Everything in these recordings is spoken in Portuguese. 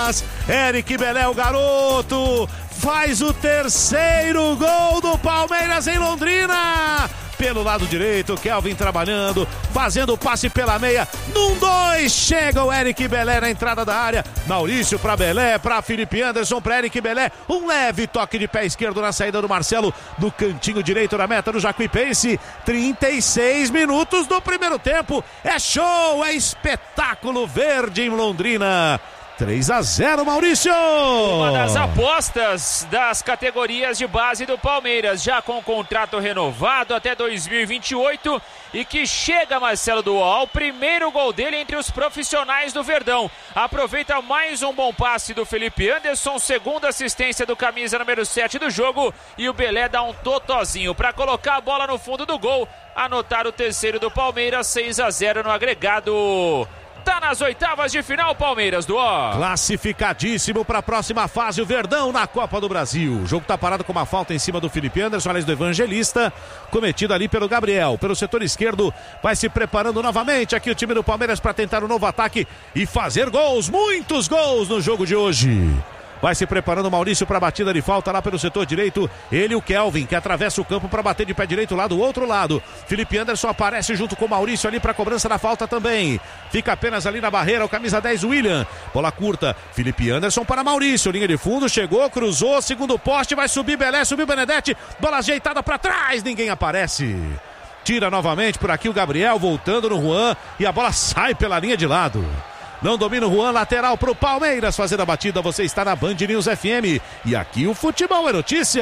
atrás. Eric Belé, o garoto, faz o terceiro gol do Palmeiras em Londrina. Pelo lado direito, Kelvin trabalhando, fazendo o passe pela meia. Num 2, chega o Eric Belé na entrada da área. Maurício para Belé, para Felipe Anderson, para Eric Belé. Um leve toque de pé esquerdo na saída do Marcelo, no cantinho direito da meta do Jacuipense. 36 minutos do primeiro tempo. É show, é espetáculo verde em Londrina. 3-0, Maurício! Uma das apostas das categorias de base do Palmeiras, já com contrato renovado até 2028 e que chega Marcelo Dual, primeiro gol dele entre os profissionais do Verdão. Aproveita mais um bom passe do Felipe Anderson, segunda assistência do camisa número 7 do jogo e o Belé dá um totozinho para colocar a bola no fundo do gol, anotar o terceiro do Palmeiras, 6-0 no agregado. Tá nas oitavas de final, Palmeiras do O. Classificadíssimo para a próxima fase, o Verdão na Copa do Brasil. O jogo tá parado com uma falta em cima do Felipe Anderson, aliás do Evangelista, cometida ali pelo Gabriel. Pelo setor esquerdo, vai se preparando novamente aqui o time do Palmeiras para tentar um novo ataque e fazer gols, muitos gols no jogo de hoje. Vai se preparando o Maurício para a batida de falta lá pelo setor direito. Ele, o Kelvin, que atravessa o campo para bater de pé direito lá do outro lado. Felipe Anderson aparece junto com o Maurício ali para a cobrança da falta também. Fica apenas ali na barreira o camisa 10, William. Bola curta, Felipe Anderson para Maurício. Linha de fundo, chegou, cruzou, segundo poste, vai subir Belé, subiu Benedetti. Bola ajeitada para trás, ninguém aparece. Tira novamente por aqui o Gabriel, voltando no Juan e a bola sai pela linha de lado. Não domina o Juan, lateral pro Palmeiras fazendo a batida. Você está na Band News FM e aqui o futebol é notícia.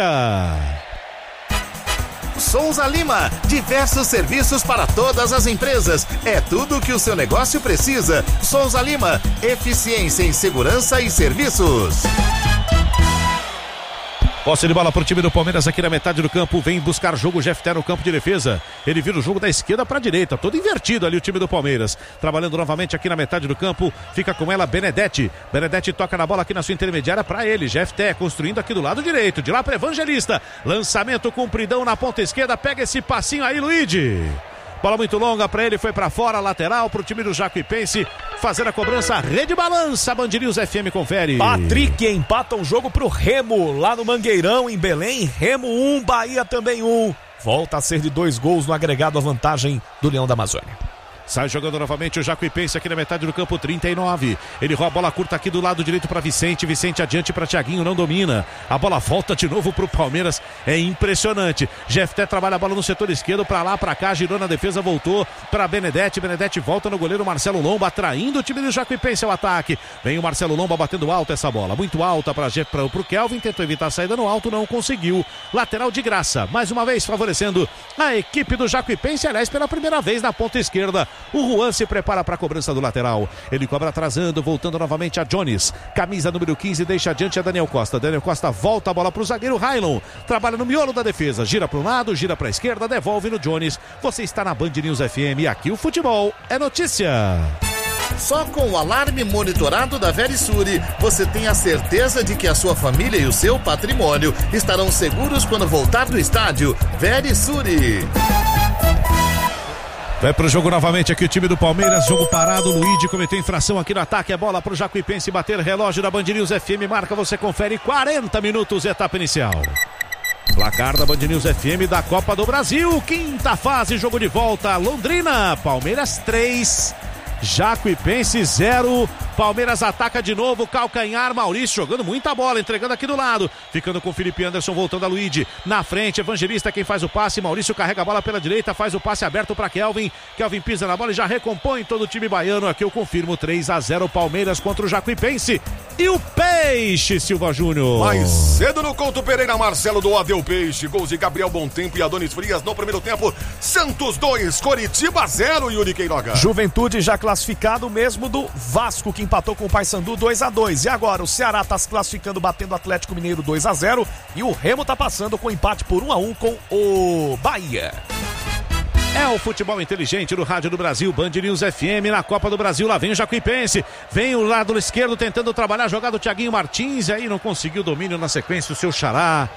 Souza Lima, diversos serviços para todas as empresas. É tudo o que o seu negócio precisa. Souza Lima, eficiência em segurança e serviços. Posse de bola para o time do Palmeiras aqui na metade do campo. Vem buscar jogo o Jefté no campo de defesa. Ele vira o jogo da esquerda para a direita. Todo invertido ali o time do Palmeiras. Trabalhando novamente aqui na metade do campo. Fica com ela Benedetti. Benedetti toca na bola aqui na sua intermediária para ele. Jefté construindo aqui do lado direito. De lá para Evangelista. Lançamento compridão na ponta esquerda. Pega esse passinho aí, Luigi. Bola muito longa para ele, foi para fora, lateral para o time do Jacuipense, fazer a cobrança, rede balança, Band News FM confere. Patrick empata o jogo pro Remo, lá no Mangueirão, em Belém, Remo 1, Bahia também 1. Volta a ser de 2 gols no agregado, a vantagem do Leão da Amazônia. Sai jogando novamente o Jacuipense aqui na metade do campo, 39. Ele rouba a bola curta aqui do lado direito para Vicente. Vicente adiante para Thiaguinho, não domina. A bola volta de novo para o Palmeiras. É impressionante. Jefté trabalha a bola no setor esquerdo, para lá, para cá, girou na defesa, voltou para Benedetti. Benedetti volta no goleiro Marcelo Lomba, atraindo o time do Jacuipense ao ataque. Vem o Marcelo Lomba batendo alto essa bola. Muito alta para o Kelvin. Tentou evitar a saída no alto, não conseguiu. Lateral de graça. Mais uma vez favorecendo a equipe do Jacuipense. Aliás, pela primeira vez na ponta esquerda. O Juan se prepara para a cobrança do lateral. Ele cobra atrasando, voltando novamente a Jones. Camisa número 15, deixa adiante a Daniel Costa. Daniel Costa volta a bola para o zagueiro Railon. Trabalha no miolo da defesa. Gira para um lado, gira para a esquerda, devolve no Jones. Você está na Band News FM e aqui o futebol é notícia. Só com o alarme monitorado da Verisure, você tem a certeza de que a sua família e o seu patrimônio estarão seguros quando voltar do estádio. Verisure. Vai pro jogo novamente aqui o time do Palmeiras, jogo parado, Luigi cometeu infração aqui no ataque, a bola pro Jacuipense bater, relógio da Band News FM, marca, você confere, 40 minutos, etapa inicial. Placar da Band News FM da Copa do Brasil, quinta fase, jogo de volta, Londrina, Palmeiras 3, Jacuipense 0, Palmeiras ataca de novo, calcanhar, Maurício jogando muita bola, entregando aqui do lado, ficando com o Felipe Anderson, voltando a Luigi, na frente, Evangelista quem faz o passe, Maurício carrega a bola pela direita, faz o passe aberto para Kelvin, Kelvin pisa na bola e já recompõe todo o time baiano, aqui eu confirmo, 3-0 Palmeiras contra o Jacuipense, e o Peixe, Silva Júnior. Mais cedo no Couto Pereira, Marcelo do Adeu Peixe, gols de Gabriel Bontempo e Adonis Frias no primeiro tempo, Santos 2, Coritiba 0, Yuri Queiroga. Juventude já classificado, mesmo do Vasco, que empatou com o Paysandu 2-2. E agora o Ceará está se classificando, batendo o Atlético Mineiro 2-0. E o Remo está passando com empate por 1-1 com o Bahia. É o futebol inteligente no Rádio do Brasil, Band News FM na Copa do Brasil. Lá vem o Jacuipense, vem o lado esquerdo tentando trabalhar, jogado o Thiaguinho Martins, e aí não conseguiu domínio na sequência, o seu xará.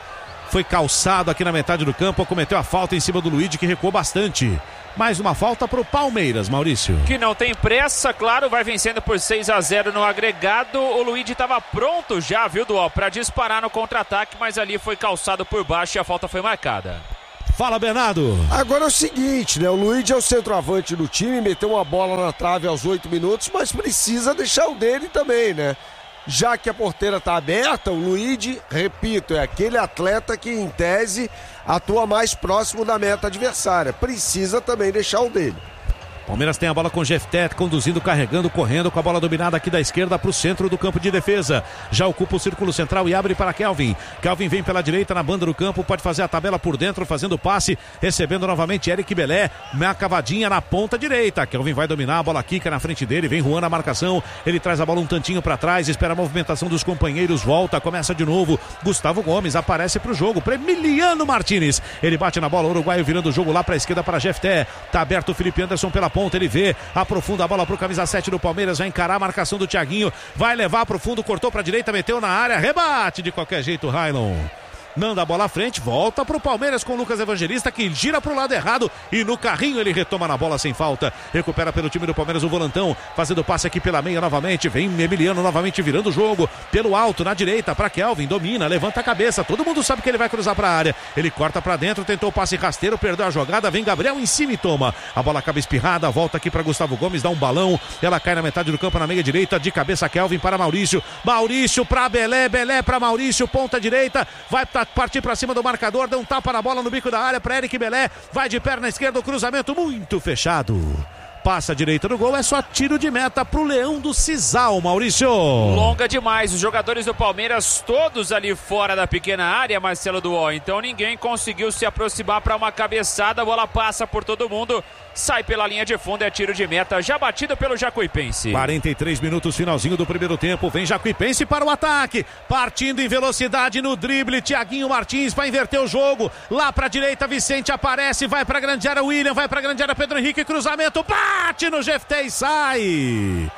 foi calçado aqui na metade do campo, cometeu a falta em cima do Luigi, que recuou bastante. Mais uma falta para o Palmeiras, Maurício. Que não tem pressa, claro, vai vencendo por 6-0 no agregado. O Luigi estava pronto já, viu, Dual, para disparar no contra-ataque, mas ali foi calçado por baixo e a falta foi marcada. Fala, Bernardo. Agora é o seguinte, né? O Luigi é o centroavante do time, meteu uma bola na trave aos 8 minutos, mas precisa deixar o dele também, né? Já que a porteira está aberta, o Luigi, repito, é aquele atleta que, em tese, atua mais próximo da meta adversária. Precisa também deixar o dele. Palmeiras tem a bola com Jefté, conduzindo, carregando, correndo, com a bola dominada aqui da esquerda para o centro do campo de defesa. Já ocupa o círculo central e abre para Kelvin. Kelvin vem pela direita na banda do campo, pode fazer a tabela por dentro, fazendo o passe, recebendo novamente Eric Belé, uma cavadinha na ponta direita. Kelvin vai dominar, a bola quica na frente dele, vem Juan na marcação, ele traz a bola um tantinho para trás, espera a movimentação dos companheiros, volta, começa de novo. Gustavo Gomes aparece para o jogo, para Emiliano Martinez. Ele bate na bola, o uruguaio virando o jogo lá para a esquerda para Jefté. Tá aberto o Felipe Anderson pela ponta, ele vê, aprofunda a bola pro camisa 7 do Palmeiras, vai encarar a marcação do Thiaguinho, vai levar pro fundo, cortou pra direita, meteu na área, rebate de qualquer jeito, Railon. Manda a bola à frente, volta pro Palmeiras com o Lucas Evangelista, que gira pro lado errado e no carrinho ele retoma na bola sem falta. Recupera pelo time do Palmeiras o volantão, fazendo passe aqui pela meia novamente. Vem Emiliano novamente virando o jogo. Pelo alto, na direita, para Kelvin, domina, levanta a cabeça. Todo mundo sabe que ele vai cruzar pra área. Ele corta pra dentro, tentou o passe rasteiro, perdeu a jogada. Vem Gabriel em cima e toma. A bola acaba espirrada, volta aqui para Gustavo Gomes, dá um balão. Ela cai na metade do campo, na meia direita, de cabeça Kelvin para Maurício. Maurício para Belé, Belé para Maurício, ponta direita. Vai partir para cima do marcador, dá um tapa na bola no bico da área para Eric Belé, vai de perna esquerda, o cruzamento muito fechado. Passa a direita do gol, é só tiro de meta pro Leão do Cisal, Maurício. Longa demais, os jogadores do Palmeiras todos ali fora da pequena área, Marcelo Duó, então ninguém conseguiu se aproximar para uma cabeçada, a bola passa por todo mundo, sai pela linha de fundo, é tiro de meta, já batido pelo Jacuipense. 43 minutos, finalzinho do primeiro tempo, vem Jacuipense para o ataque, partindo em velocidade no drible, Thiaguinho Martins vai inverter o jogo, lá para a direita, Vicente aparece, vai para a grande área, William, vai para a grande área, Pedro Henrique, cruzamento, bate no Jefté e sai.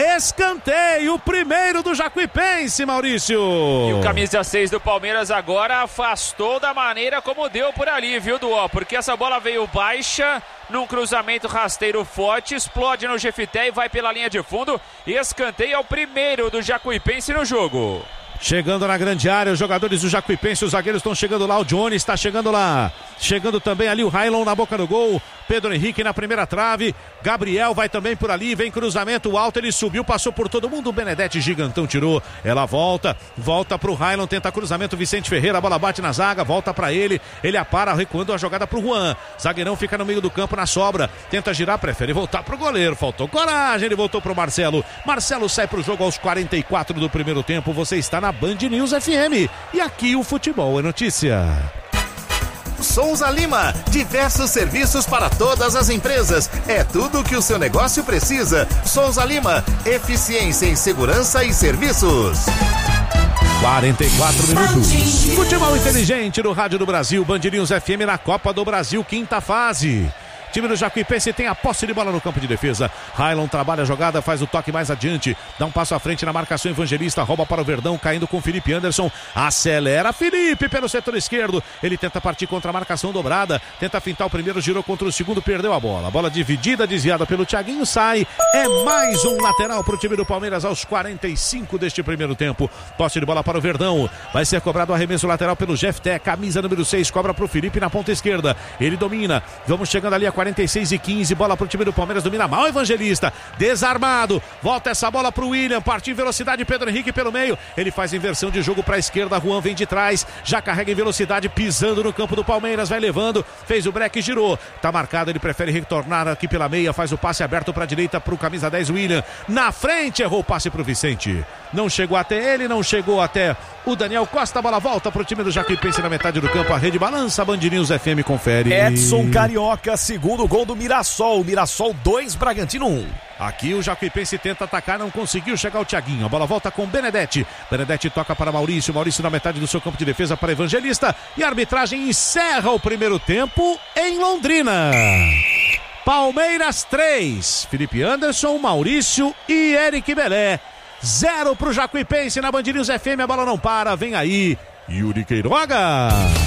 Escanteio, o primeiro do Jacuipense, Maurício. E o camisa 6 do Palmeiras agora afastou da maneira como deu por ali, viu, Duó? Porque essa bola veio baixa, num cruzamento rasteiro forte, explode no Jefté e vai pela linha de fundo. Escanteio é o primeiro do Jacuipense no jogo. Chegando na grande área, os jogadores do Jacuipense, os zagueiros estão chegando lá, o Johnny está chegando lá. Chegando também ali o Railon na boca do gol, Pedro Henrique na primeira trave, Gabriel vai também por ali, vem cruzamento alto, ele subiu, passou por todo mundo, o Benedetti gigantão tirou, ela volta pro Railon, tenta cruzamento, Vicente Ferreira, a bola bate na zaga, volta pra ele apara, recuando a jogada pro Juan, zagueirão fica no meio do campo na sobra, tenta girar, prefere voltar pro goleiro, faltou coragem, ele voltou pro Marcelo sai pro jogo aos 44 do primeiro tempo, você está na Band News FM, e aqui o futebol é notícia. Souza Lima, diversos serviços para todas as empresas. É tudo o que o seu negócio precisa. Souza Lima, eficiência em segurança e serviços. 44 minutos. Futebol inteligente no Rádio do Brasil, Band News FM na Copa do Brasil, quinta fase. Time do Jacuipense tem a posse de bola no campo de defesa. Railon trabalha a jogada, faz o toque mais adiante, dá um passo à frente na marcação, Evangelista rouba para o Verdão, caindo com Felipe Anderson, acelera Felipe pelo setor esquerdo, ele tenta partir contra a marcação dobrada, tenta fintar o primeiro, girou contra o segundo, perdeu a bola dividida, desviada pelo Thiaguinho, sai, é mais um lateral para o time do Palmeiras aos 45 deste primeiro tempo. Posse de bola para o Verdão, vai ser cobrado o arremesso lateral pelo Jefté, camisa número 6, cobra para o Felipe na ponta esquerda, ele domina, vamos chegando ali a 46 e 15, bola pro time do Palmeiras, domina mal Evangelista, desarmado, volta essa bola pro William, partiu em velocidade, Pedro Henrique pelo meio, ele faz inversão de jogo pra esquerda, Juan vem de trás, já carrega em velocidade, pisando no campo do Palmeiras, vai levando, fez o break, girou, tá marcado, ele prefere retornar aqui pela meia, faz o passe aberto pra direita pro camisa 10 William, na frente, errou o passe pro Vicente, não chegou até ele, não chegou até o Daniel Costa, a bola volta pro time do Jacuipense na metade do campo, a rede balança, Band News FM confere. Edson Carioca, segundo gol do Mirassol, 2, Bragantino 1. Aqui o Jacuipense tenta atacar, não conseguiu chegar o Thiaguinho, a bola volta com Benedetti, Benedetti toca para Maurício na metade do seu campo de defesa para Evangelista, e a arbitragem encerra o primeiro tempo em Londrina. Palmeiras 3, Felipe Anderson, Maurício e Eric Belé, 0 pro Jacuipense na Band News FM, a bola não para, vem aí Yuri Queiroga.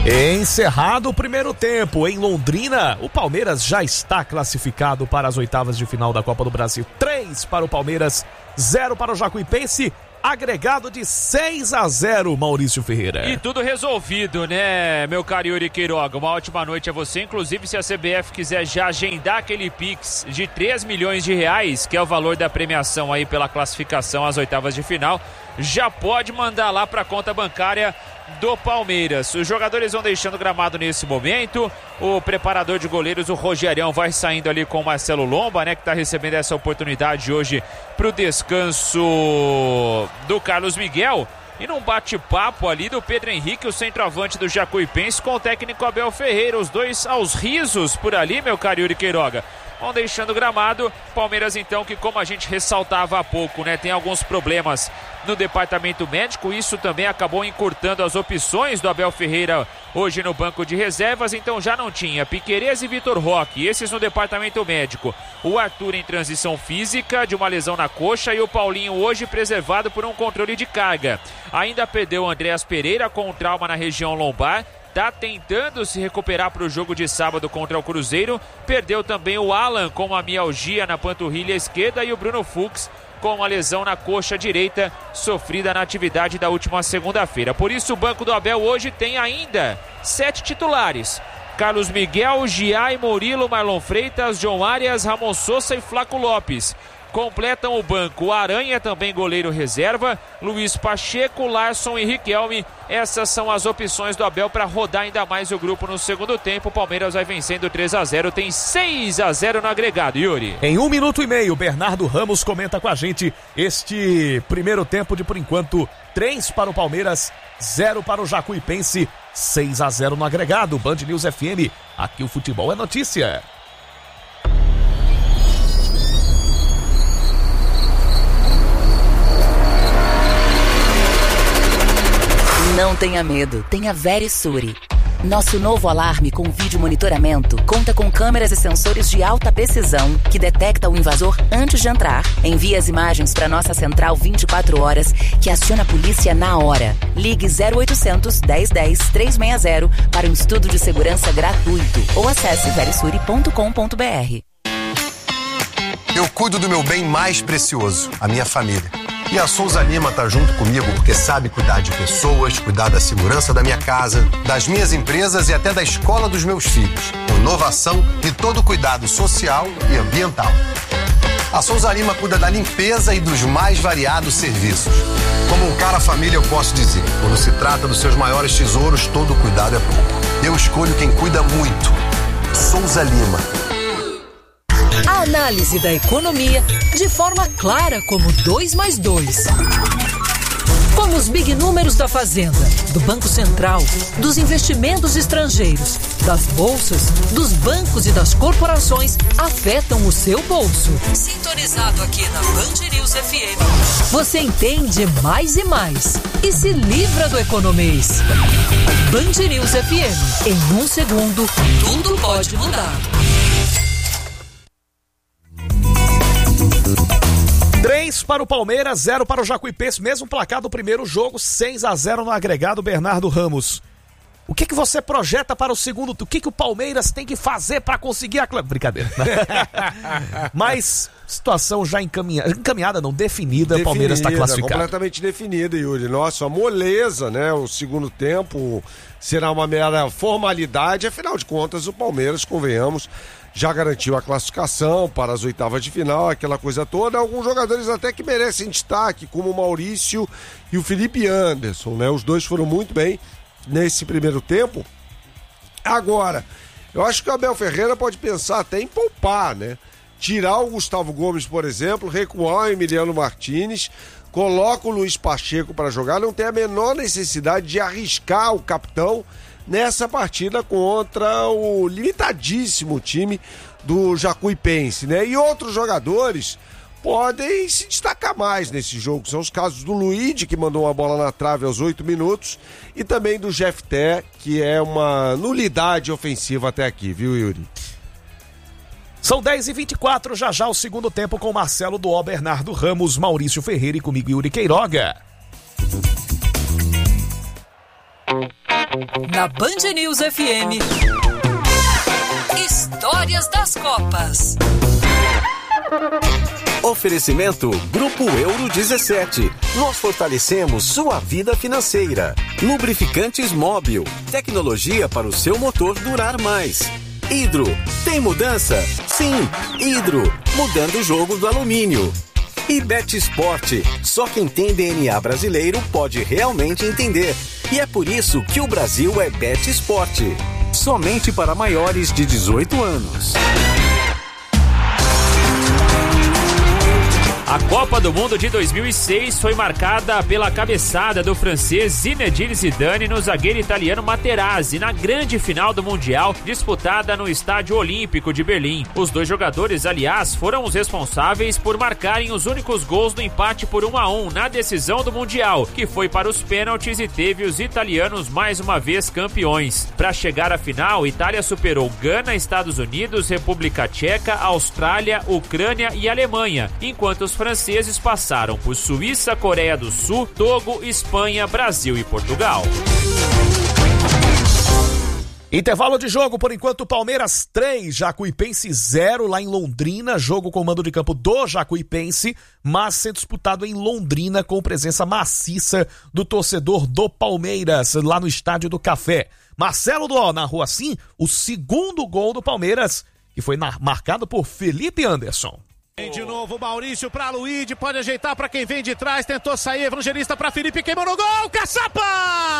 Encerrado o primeiro tempo em Londrina, o Palmeiras já está classificado para as oitavas de final da Copa do Brasil. 3 para o Palmeiras, 0 para o Jacuipense. Agregado de 6-0, Maurício Ferreira. E tudo resolvido, né, meu caro Yuri Queiroga? Uma ótima noite a você. Inclusive, se a CBF quiser já agendar aquele Pix de 3 milhões de reais, que é o valor da premiação aí pela classificação às oitavas de final, já pode mandar lá para a conta bancária do Palmeiras. Os jogadores vão deixando o gramado nesse momento. O preparador de goleiros, o Rogerião, vai saindo ali com o Marcelo Lomba, né, que está recebendo essa oportunidade hoje para o descanso do Carlos Miguel. E num bate-papo ali do Pedro Henrique, o centroavante do Jacuipense, com o técnico Abel Ferreira, os dois aos risos por ali, meu caro Yuri Queiroga. Vão deixando o gramado. Palmeiras, então, que como a gente ressaltava há pouco, né, tem alguns problemas no departamento médico. Isso também acabou encurtando as opções do Abel Ferreira hoje no banco de reservas. Então já não tinha Piquerez e Vitor Roque, esses no departamento médico. O Arthur em transição física de uma lesão na coxa e o Paulinho hoje preservado por um controle de carga. Ainda perdeu o Andréas Pereira com um trauma na região lombar. Tá tentando se recuperar para o jogo de sábado contra o Cruzeiro. Perdeu também o Alan com uma mialgia na panturrilha esquerda e o Bruno Fux com uma lesão na coxa direita sofrida na atividade da última segunda-feira. Por isso o banco do Abel hoje tem ainda 7 titulares. Carlos Miguel, Giai, Murilo, Marlon Freitas, João Arias, Ramon Sousa e Flaco Lopes. Completam o banco o Aranha, também goleiro reserva, Luiz Pacheco, Larson e Riquelme. Essas são as opções do Abel para rodar ainda mais o grupo no segundo tempo. O Palmeiras vai vencendo 3-0, tem 6-0 no agregado, Yuri. Em 1 minuto e meio, Bernardo Ramos comenta com a gente este primeiro tempo de, por enquanto, 3 para o Palmeiras, 0 para o Jacuipense, 6-0 no agregado. Band News FM, aqui o futebol é notícia. Não tenha medo, tenha Verisure. Nosso novo alarme com vídeo monitoramento conta com câmeras e sensores de alta precisão que detecta o invasor antes de entrar. Envia as imagens para nossa central 24 horas que aciona a polícia na hora. Ligue 0800 1010 360 para um estudo de segurança gratuito ou acesse verisure.com.br. Eu cuido do meu bem mais precioso, a minha família. E a Souza Lima tá junto comigo porque sabe cuidar de pessoas, cuidar da segurança da minha casa, das minhas empresas e até da escola dos meus filhos. Com inovação e todo cuidado social e ambiental. A Souza Lima cuida da limpeza e dos mais variados serviços. Como um cara família eu posso dizer, quando se trata dos seus maiores tesouros, todo cuidado é pouco. Eu escolho quem cuida muito. Souza Lima. A análise da economia de forma clara como 2 mais 2. Como os big números da Fazenda, do Banco Central, dos investimentos estrangeiros, das bolsas, dos bancos e das corporações afetam o seu bolso. Sintonizado aqui na Band News FM, você entende mais e mais e se livra do economês. Band News FM, em 1 segundo, tudo pode mudar. 3 para o Palmeiras, 0 para o Jacuipense, mesmo placar do primeiro jogo, 6-0 no agregado. Bernardo Ramos, o que você projeta para o segundo? O que o Palmeiras tem que fazer para conseguir a... Brincadeira. Mas situação já encaminhada, não, definida, o Palmeiras está classificado. Completamente definida, Yuri. Nossa, moleza, né? O segundo tempo será uma mera formalidade, afinal de contas o Palmeiras, convenhamos, já garantiu a classificação para as oitavas de final, aquela coisa toda. Alguns jogadores até que merecem destaque, como o Maurício e o Felipe Anderson, né? Os dois foram muito bem nesse primeiro tempo. Agora, eu acho que o Abel Ferreira pode pensar até em poupar, né? Tirar o Gustavo Gomes, por exemplo, recuar o Emiliano Martínez, coloca o Luiz Pacheco para jogar, não tem a menor necessidade de arriscar o capitão nessa partida contra o limitadíssimo time do Jacuipense, né? E outros jogadores podem se destacar mais nesse jogo. São os casos do Luigi, que mandou uma bola na trave aos 8 minutos, e também do Jefté, que é uma nulidade ofensiva até aqui, viu, Yuri? São 10h24, já o segundo tempo com Marcelo Duó, Bernardo Ramos, Maurício Ferreira e comigo, Yuri Queiroga. Na Band News FM, Histórias das Copas. Oferecimento Grupo Euro 17. Nós fortalecemos sua vida financeira. Lubrificantes Móbil. Tecnologia para o seu motor durar mais. Hidro. Tem mudança? Sim. Hidro. Mudando o jogo do alumínio. E Bet Sport. Só quem tem DNA brasileiro pode realmente entender. E é por isso que o Brasil é Bet Sport. Somente para maiores de 18 anos. A Copa do Mundo de 2006 foi marcada pela cabeçada do francês Zinedine Zidane no zagueiro italiano Materazzi na grande final do Mundial disputada no Estádio Olímpico de Berlim. Os dois jogadores, aliás, foram os responsáveis por marcarem os únicos gols do empate por 1-1 na decisão do Mundial, que foi para os pênaltis e teve os italianos mais uma vez campeões. Para chegar à final, Itália superou Gana, Estados Unidos, República Tcheca, Austrália, Ucrânia e Alemanha, enquanto os franceses passaram por Suíça, Coreia do Sul, Togo, Espanha, Brasil e Portugal. Intervalo de jogo, por enquanto, Palmeiras 3, Jacuipense 0 lá em Londrina, jogo com mando de campo do Jacuipense, mas sendo disputado em Londrina com presença maciça do torcedor do Palmeiras, lá no Estádio do Café. Marcelo Dó narrou assim o segundo gol do Palmeiras, que foi marcado por Felipe Anderson. Vem de novo Maurício para Luíde, pode ajeitar para quem vem de trás, tentou sair, Evangelista para Felipe, queimou no gol, Caçapa!